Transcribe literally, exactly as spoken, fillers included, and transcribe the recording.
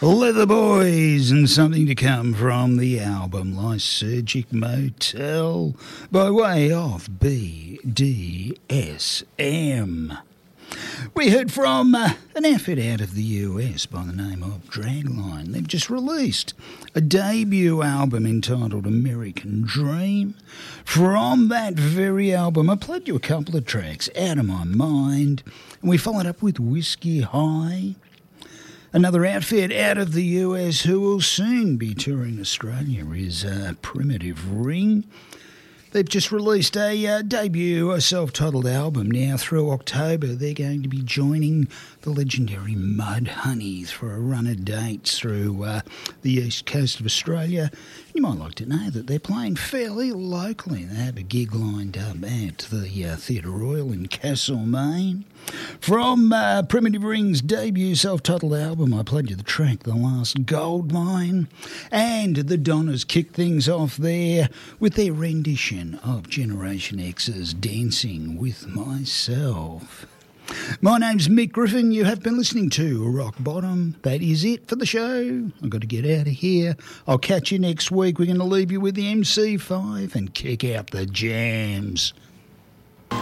Leather Boys and Something to Come from the album Lysergic Motel by way of B D S M. We heard from uh, an outfit out of the U S by the name of Dragline. They've just released a debut album entitled American Dream. From that very album, I played you a couple of tracks, Out of My Mind, and we followed up with Whiskey High. Another outfit out of the U S who will soon be touring Australia is uh, Primitive Ring. They've just released a uh, debut, a self-titled album. Now through October, they're going to be joining the legendary Mudhoney's for a run of dates through uh, the east coast of Australia. You might like to know that they're playing fairly locally. They have a gig lined up at the uh, Theatre Royal in Castlemaine. From uh, Primitive Ring's debut self-titled album, I played you the track The Last Gold Mine, and the Donnas kicked things off there with their rendition of Generation X's Dancing With Myself. My name's Mick Griffin. You have been listening to Rock Bottom. That is it for the show. I've got to get out of here. I'll catch you next week. We're going to leave you with the M C five and kick out the jams.